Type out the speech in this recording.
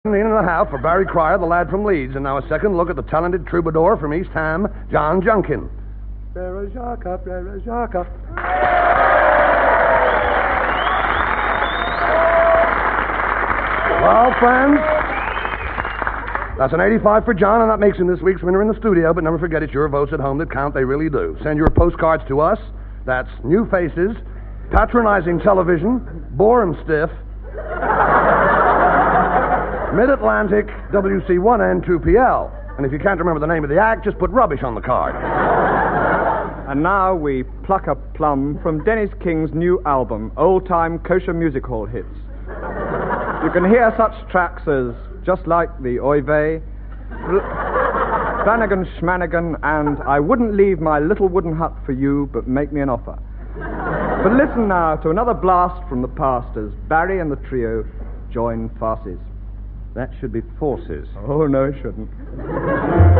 In the house for Barry Cryer, the lad from Leeds, and now a second look at the talented troubadour from East Ham, John Junkin. Frere Jacques, Frere Jacques. Well, friends, that's an 85 for John, and that makes him this week's winner in the studio, but never forget it's your votes at home that count, they really do. Send your postcards to us. That's New Faces, Patronizing Television, Borum Stiff, Mid-Atlantic, WC1N 2PL. And if you can't remember the name of the act, just put rubbish on the card. And now we pluck a plum from Dennis King's new album, Old-Time Kosher Music Hall Hits. You can hear such tracks as Just Like the Oy Vey, Flanagan Schmanagan, and I Wouldn't Leave My Little Wooden Hut for You, But Make Me an Offer. But listen now to another blast from the past as Barry and the trio join farces. That should be forces. Oh, no, it shouldn't.